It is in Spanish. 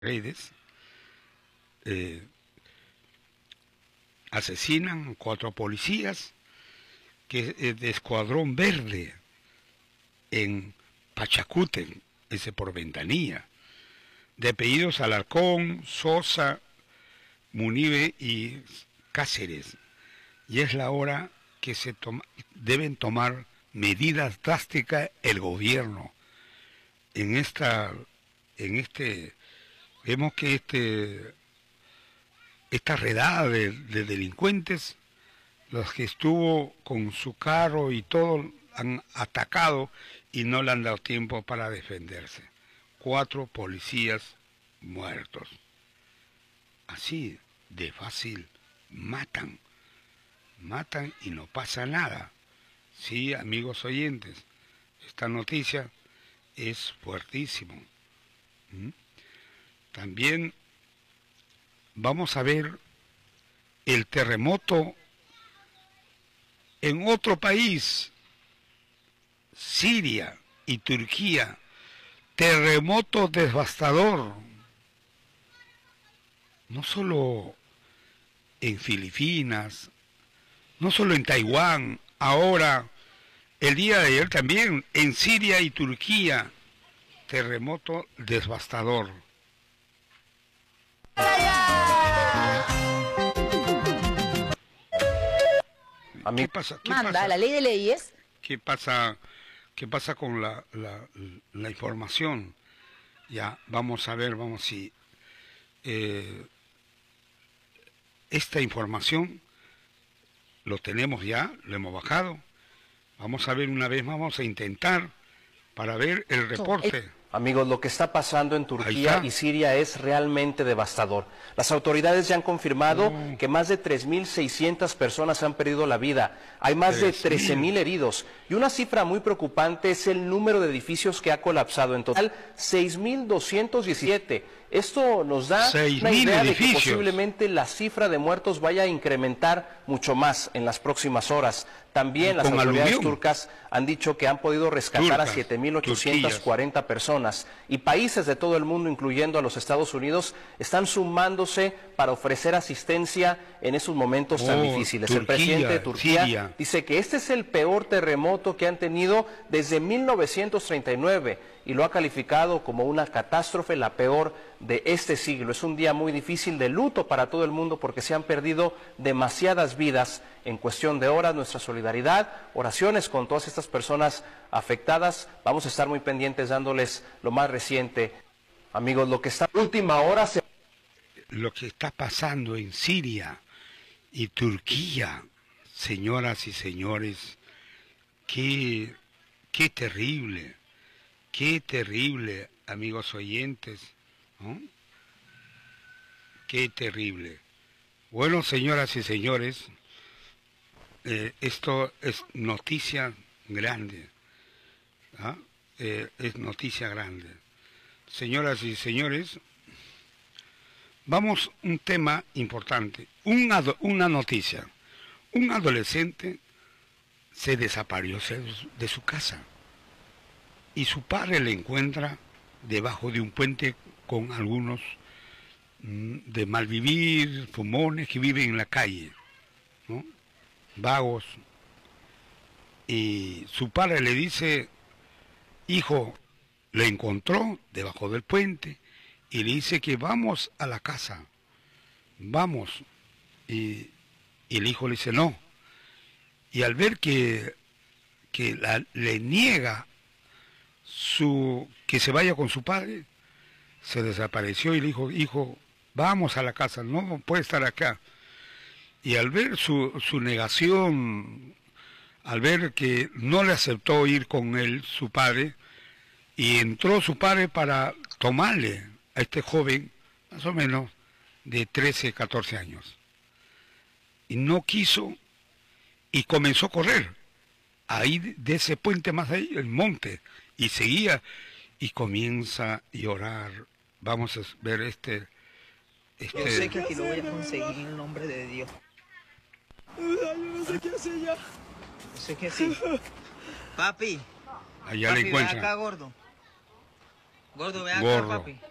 redes, asesinan 4 policías que de Escuadrón Verde en Pachacútec, ese por Ventanilla, de apellidos Alarcón, Sosa, Munive y Cáceres. Y es la hora que deben tomar medidas drásticas el gobierno. Vemos que esta redada de delincuentes, los que estuvo con su carro y todo, han atacado y no le han dado tiempo para defenderse. 4 policías muertos. Así de fácil matan y no pasa nada. Sí, amigos oyentes, esta noticia es fuertísima. También vamos a ver el terremoto en otro país, Siria y Turquía. Terremoto devastador. No solo en Filipinas, no solo en Taiwán, ahora, el día de ayer también, en Siria y Turquía, terremoto devastador. ¿Qué pasa? Manda, la ley de leyes. ¿Qué pasa con la información? Ya, vamos a ver, si esta información lo tenemos ya, lo hemos bajado. Vamos a ver una vez más, vamos a intentar para ver el reporte. Amigos, lo que está pasando en Turquía y Siria es realmente devastador. Las autoridades ya han confirmado que más de 3.600 personas han perdido la vida. Hay más de 13.000 heridos. Y una cifra muy preocupante es el número de edificios que ha colapsado. En total, 6.217. Esto nos da una idea de que posiblemente la cifra de muertos vaya a incrementar mucho más en las próximas horas. También las autoridades turcas han dicho que han podido rescatar a 7.840 personas. Y países de todo el mundo, incluyendo a los Estados Unidos, están sumándose para ofrecer asistencia en esos momentos tan difíciles. El presidente de Turquía dice que este es el peor terremoto que han tenido desde 1939 y lo ha calificado como una catástrofe, la peor de este siglo. Es un día muy difícil de luto para todo el mundo porque se han perdido demasiadas vidas en cuestión de horas. Nuestra solidaridad, oraciones con todas estas personas afectadas. Vamos a estar muy pendientes dándoles lo más reciente. Amigos, lo que está última hora lo que está pasando en Siria y Turquía, señoras y señores, qué terrible. Qué terrible, amigos oyentes, ¿no? Qué terrible. Bueno, señoras y señores, esto es noticia grande, ¿ah? Es noticia grande. Señoras y señores, vamos a un tema importante, una noticia. Un adolescente se desapareció de su casa. Y su padre le encuentra debajo de un puente con algunos de malvivir, fumones que viven en la calle, ¿no? Vagos. Y su padre le dice, hijo, le encontró debajo del puente y le dice que vamos a la casa, vamos. Y el hijo le dice no. Y al ver que le niega que se vaya con su padre, se desapareció y le dijo, hijo, vamos a la casa, no puede estar acá. Y al ver su negación, al ver que no le aceptó ir con él, su padre, y entró su padre para tomarle a este joven, más o menos de 13, 14 años. Y no quiso, y comenzó a correr, ahí de ese puente más ahí, el monte, y seguía, y comienza a llorar. Vamos a ver Yo sé que aquí lo voy a conseguir en el nombre de Dios. Yo no sé qué hacer ya. Yo sé que sí. Papi. Allá le encuentra. Ven acá, gordo. Gordo, ven acá, papi.